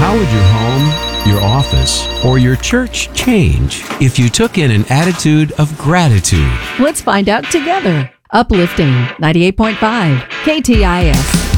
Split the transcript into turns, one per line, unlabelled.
How would your home, your office, or your church change if you took in an attitude of gratitude?
Let's find out together. Uplifting 98.5 KTIS.